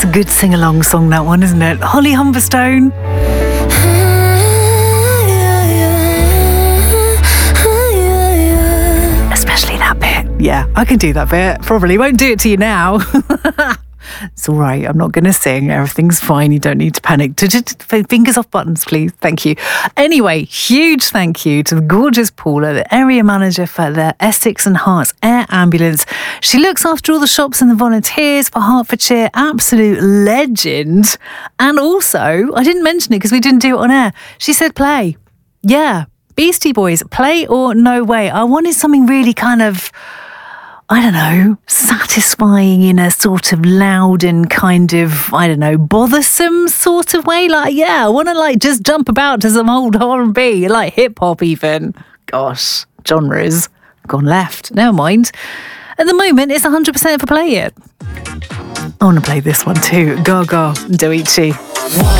a good sing-along song, that one, isn't it? Holly Humberstone. Especially that bit. Yeah, I can do that bit. Probably won't do it to you now. It's all right. I'm not going to sing. Everything's fine. You don't need to panic. Just fingers off buttons, please. Thank you. Anyway, huge thank you to the gorgeous Paula, the area manager for the Essex and Herts Air Ambulance. She looks after all the shops and the volunteers for Hertfordshire. Absolute legend. And also, I didn't mention it because we didn't do it on air. She said play. Yeah. Beastie Boys, play or no way. I wanted something really kind of, I don't know, satisfying in a sort of loud and kind of, I don't know, bothersome sort of way. Like, yeah, I want to like just jump about to some old R&B, like hip hop even. Gosh, genres gone left. Never mind. At the moment, it's 100% for play it. I want to play this one too. Gaga and Doechii.